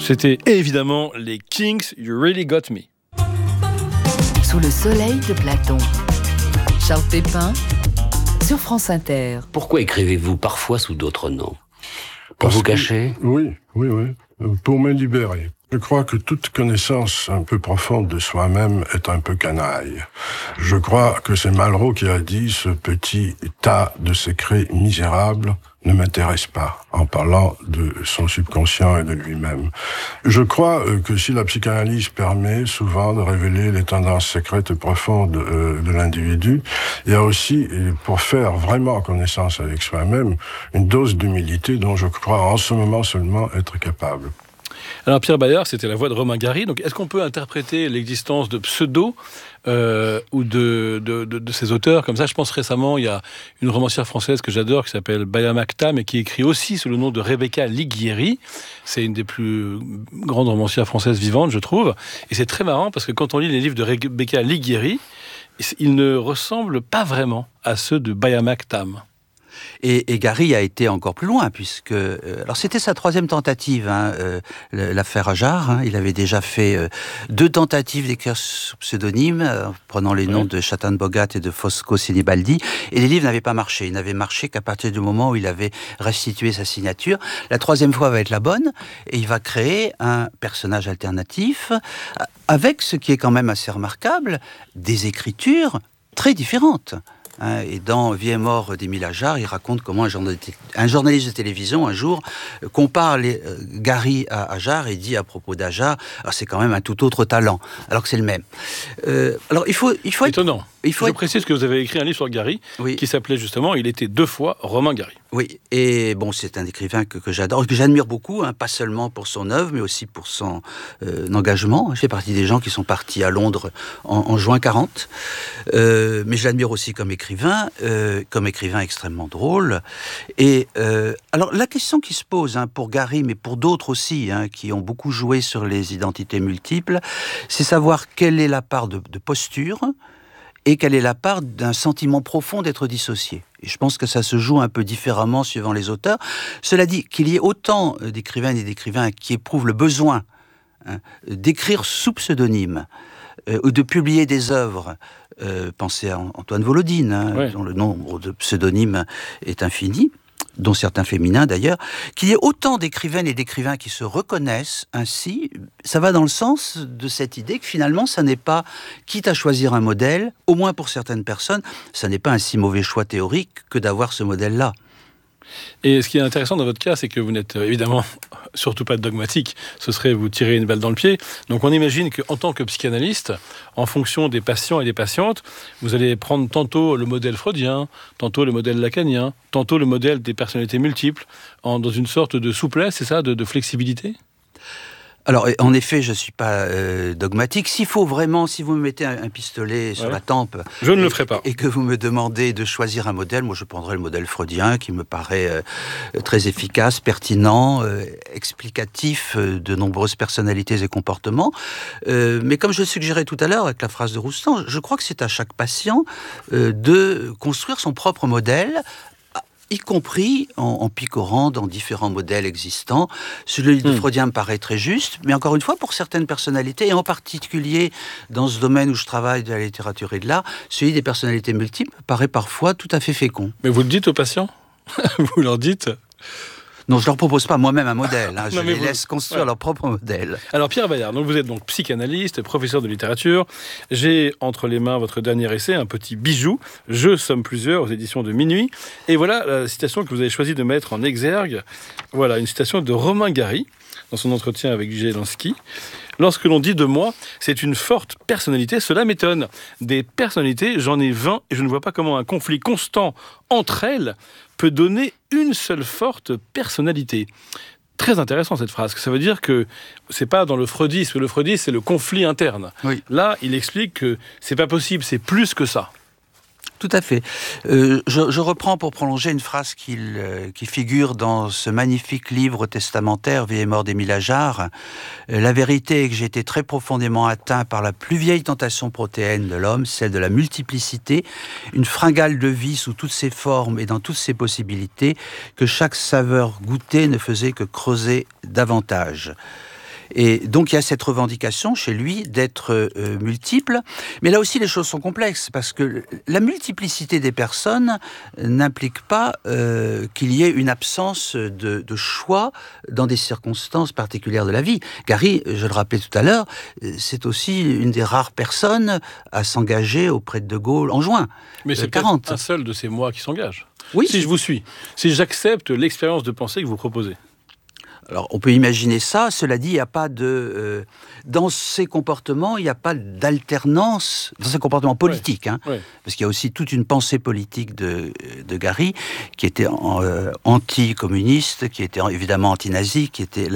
C'était évidemment les Kings, You Really Got Me. Sous le soleil de Platon. Charles Pépin, sur France Inter. Pourquoi écrivez-vous parfois sous d'autres noms ? Pour vous cacher ? Oui. Pour me libérer. Je crois que toute connaissance un peu profonde de soi-même est un peu canaille. Je crois que c'est Malraux qui a dit « ce petit tas de secrets misérables ne m'intéresse pas », en parlant de son subconscient et de lui-même. Je crois que si la psychanalyse permet souvent de révéler les tendances secrètes et profondes de l'individu, il y a aussi, pour faire vraiment connaissance avec soi-même, une dose d'humilité dont je crois en ce moment seulement être capable. Alors Pierre Bayard, c'était la voix de Romain Gary. Donc est-ce qu'on peut interpréter l'existence de pseudos ou de ces auteurs comme ça? Je pense récemment, il y a une romancière française que j'adore qui s'appelle Bayamak Tam et qui écrit aussi sous le nom de Rebecca Liguieri. C'est une des plus grandes romancières françaises vivantes, je trouve. Et c'est très marrant parce que quand on lit les livres de Rebecca Liguieri, ils ne ressemblent pas vraiment à ceux de Bayamak Tam. Et Gary a été encore plus loin, puisque... alors c'était sa troisième tentative, l'affaire Ajar. Il avait déjà fait 2 tentatives d'écrire sous pseudonyme, prenant les noms de Chatan Bogat et de Fosco Sinibaldi, et les livres n'avaient pas marché. Ils n'avaient marché qu'à partir du moment où il avait restitué sa signature. La troisième fois va être la bonne, et il va créer un personnage alternatif, avec ce qui est quand même assez remarquable, des écritures très différentes. Et dans Vie et mort d'Émile Ajar, il raconte comment un journaliste de télévision, un jour, compare Gary à Ajar et dit à propos d'Ajar, c'est quand même un tout autre talent, alors que c'est le même. Alors il faut étonnant. Je précise que vous avez écrit un livre sur Gary, qui s'appelait justement « Il était 2 fois Romain Gary ». Oui, et bon, c'est un écrivain que j'adore, que j'admire beaucoup, pas seulement pour son œuvre, mais aussi pour son engagement. Je fais partie des gens qui sont partis à Londres en juin 40, mais je l'admire aussi comme écrivain extrêmement drôle. Et alors, la question qui se pose pour Gary, mais pour d'autres aussi, qui ont beaucoup joué sur les identités multiples, c'est savoir quelle est la part de posture et quelle est la part d'un sentiment profond d'être dissocié. Et je pense que ça se joue un peu différemment suivant les auteurs. Cela dit, qu'il y ait autant d'écrivaines et d'écrivains qui éprouvent le besoin d'écrire sous pseudonyme ou de publier des œuvres, pensez à Antoine Volodine, dont le nombre de pseudonymes est infini, dont certains féminins d'ailleurs, qu'il y ait autant d'écrivaines et d'écrivains qui se reconnaissent ainsi, ça va dans le sens de cette idée que finalement, ça n'est pas, quitte à choisir un modèle, au moins pour certaines personnes, ça n'est pas un si mauvais choix théorique que d'avoir ce modèle-là. Et ce qui est intéressant dans votre cas, c'est que vous n'êtes évidemment surtout pas dogmatique. Ce serait vous tirer une balle dans le pied. Donc on imagine qu'en tant que psychanalyste, en fonction des patients et des patientes, vous allez prendre tantôt le modèle freudien, tantôt le modèle lacanien, tantôt le modèle des personnalités multiples, dans une sorte de souplesse, c'est ça, de flexibilité ? Alors, en effet, je ne suis pas dogmatique. S'il faut vraiment, si vous me mettez un pistolet sur la tempe... Je ne le ferai pas. Et que vous me demandez de choisir un modèle, moi je prendrai le modèle freudien, qui me paraît très efficace, pertinent, explicatif de nombreuses personnalités et comportements. Mais comme je le suggérais tout à l'heure avec la phrase de Roustan, je crois que c'est à chaque patient de construire son propre modèle, y compris en picorant dans différents modèles existants. Celui de Freudien me paraît très juste, mais encore une fois, pour certaines personnalités, et en particulier dans ce domaine où je travaille de la littérature et de l'art, celui des personnalités multiples paraît parfois tout à fait fécond. Mais vous le dites aux patients ? Vous leur dites ? Non, je leur propose pas moi-même un modèle. Je les laisse construire leur propre modèle. Alors Pierre Bayard, donc vous êtes donc psychanalyste, professeur de littérature. J'ai entre les mains votre dernier essai, un petit bijou. Je somme plusieurs aux éditions de Minuit. Et voilà la citation que vous avez choisi de mettre en exergue. Voilà une citation de Romain Gary dans son entretien avec Zelensky. Lorsque l'on dit de moi, c'est une forte personnalité, cela m'étonne. Des personnalités, j'en ai 20 et je ne vois pas comment un conflit constant entre elles peut donner une seule forte personnalité. Très intéressant cette phrase. Ça veut dire que c'est pas dans le freudisme. Le freudisme, c'est le conflit interne. Oui. Là, il explique que c'est pas possible, c'est plus que ça. Tout à fait. Je reprends pour prolonger une phrase qui figure dans ce magnifique livre testamentaire, Vie et mort d'Émile Ajar. La vérité est que j'ai été très profondément atteint par la plus vieille tentation protéenne de l'homme, celle de la multiplicité, une fringale de vie sous toutes ses formes et dans toutes ses possibilités, que chaque saveur goûtée ne faisait que creuser davantage. Et donc il y a cette revendication chez lui d'être multiple. Mais là aussi les choses sont complexes parce que la multiplicité des personnes n'implique pas qu'il y ait une absence de choix dans des circonstances particulières de la vie. Gary, je le rappelais tout à l'heure, c'est aussi une des rares personnes à s'engager auprès de Gaulle en juin. Mais c'est 40. un seul de ces mois qui s'engage. Oui. Si je vous suis, si j'accepte l'expérience de pensée que vous proposez. Alors, on peut imaginer ça. Cela dit, il n'y a pas de... dans ces comportements, il n'y a pas d'alternance, dans ces comportements politiques. Ouais. Parce qu'il y a aussi toute une pensée politique de Gary, qui était anti-communiste, qui était évidemment anti-nazi, qui était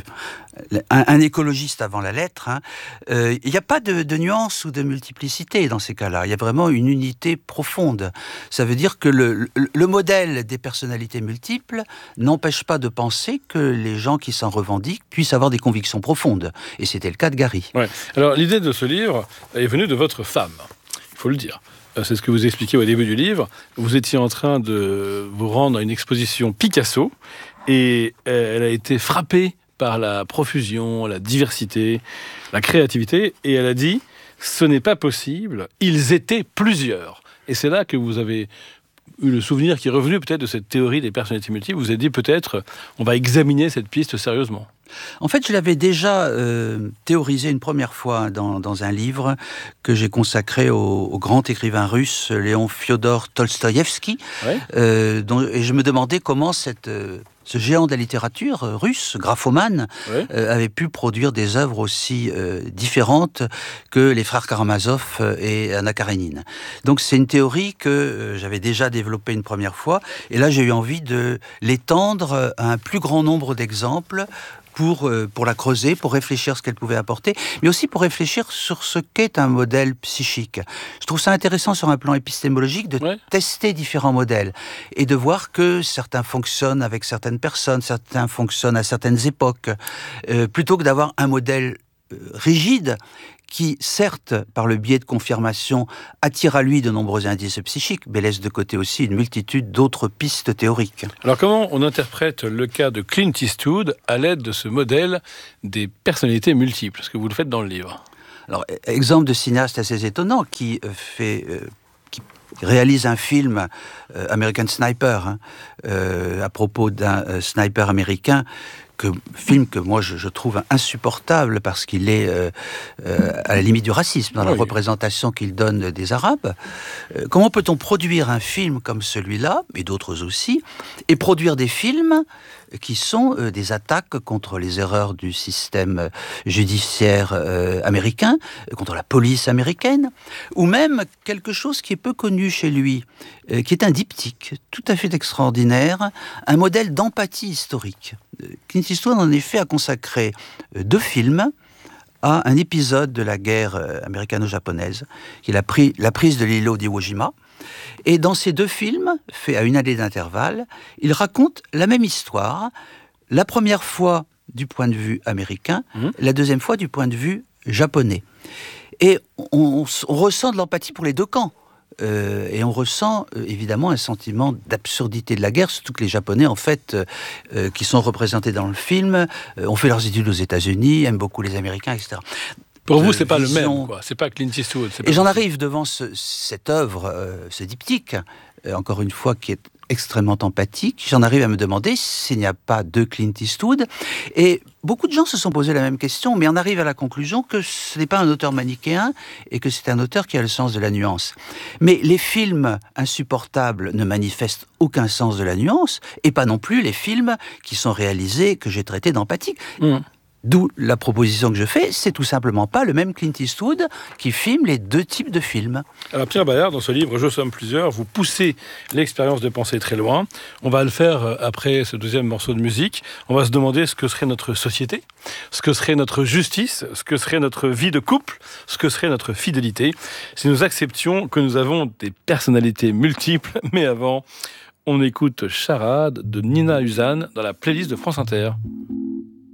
un écologiste avant la lettre. Il n'y a pas de nuance ou de multiplicité dans ces cas-là. Il y a vraiment une unité profonde. Ça veut dire que le modèle des personnalités multiples n'empêche pas de penser que les gens qui s'en revendiquent puissent avoir des convictions profondes. Et c'était le cas de Gary. Ouais. Alors, l'idée de ce livre est venue de votre femme, il faut le dire. C'est ce que vous expliquez au début du livre. Vous étiez en train de vous rendre à une exposition Picasso et elle a été frappée par la profusion, la diversité, la créativité, et elle a dit « ce n'est pas possible, ils étaient plusieurs ». Et c'est là que vous avez eu le souvenir qui est revenu peut-être de cette théorie des personnalités multiples. Vous avez dit peut-être on va examiner cette piste sérieusement. En fait, je l'avais déjà théorisé une première fois dans un livre que j'ai consacré au grand écrivain russe Léon Fyodor Tolstoïevski, Ouais. Et je me demandais comment ce géant de la littérature russe, graphomane, Ouais. avait pu produire des œuvres aussi différentes que les frères Karamazov et Anna Karénine. Donc c'est une théorie que j'avais déjà développée une première fois, et là j'ai eu envie de l'étendre à un plus grand nombre d'exemples pour la creuser, pour réfléchir ce qu'elle pouvait apporter, mais aussi pour réfléchir sur ce qu'est un modèle psychique. Je trouve ça intéressant sur un plan épistémologique de tester différents modèles et de voir que certains fonctionnent avec certaines personnes, certains fonctionnent à certaines époques, plutôt que d'avoir un modèle rigide qui, certes, par le biais de confirmation, attire à lui de nombreux indices psychiques, mais laisse de côté aussi une multitude d'autres pistes théoriques. Alors comment on interprète le cas de Clint Eastwood à l'aide de ce modèle des personnalités multiples, ce que vous le faites dans le livre? Alors, exemple de cinéaste assez étonnant qui réalise un film American Sniper, à propos d'un sniper américain, film que moi je trouve insupportable parce qu'il est à la limite du racisme dans la représentation qu'il donne des Arabes. Comment peut-on produire un film comme celui-là, mais d'autres aussi, et produire des films qui sont des attaques contre les erreurs du système judiciaire américain, contre la police américaine, ou même quelque chose qui est peu connu chez lui, qui est un diptyque tout à fait extraordinaire, un modèle d'empathie historique. Clint Eastwood, en effet, a consacré 2 films à un épisode de la guerre américano-japonaise, qui est la prise de l'îlot d'Iwo Jima. Et dans ces 2 films, faits à une année d'intervalle, il raconte la même histoire, la première fois du point de vue américain, la deuxième fois du point de vue japonais. Et on ressent de l'empathie pour les 2 camps. Et on ressent évidemment un sentiment d'absurdité de la guerre, surtout que les Japonais, en fait, qui sont représentés dans le film, ont fait leurs études aux États-Unis, aiment beaucoup les Américains, etc. Pour vous, c'est pas le même, quoi. C'est pas Clint Eastwood. Et j'en arrive devant cette œuvre, ce diptyque, encore une fois, qui est extrêmement empathique. J'en arrive à me demander s'il n'y a pas 2 Clint Eastwood. Et beaucoup de gens se sont posé la même question, mais on arrive à la conclusion que ce n'est pas un auteur manichéen et que c'est un auteur qui a le sens de la nuance. Mais les films insupportables ne manifestent aucun sens de la nuance, et pas non plus les films qui sont réalisés, que j'ai traités d'empathiques. D'où la proposition que je fais, c'est tout simplement pas le même Clint Eastwood qui filme les 2 types de films. Alors Pierre Bayard, dans ce livre « Je somme plusieurs », vous poussez l'expérience de pensée très loin. On va le faire après ce deuxième morceau de musique. On va se demander ce que serait notre société, ce que serait notre justice, ce que serait notre vie de couple, ce que serait notre fidélité, si nous acceptions que nous avons des personnalités multiples. Mais avant, on écoute Charade de Nina Uzan dans la playlist de France Inter.